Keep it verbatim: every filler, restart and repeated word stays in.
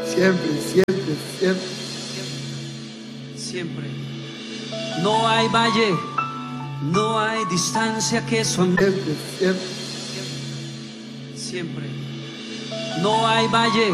Siempre, siempre, siempre. Siempre. No hay valle, no hay distancia que su amor. Siempre, siempre. Siempre. No hay valle.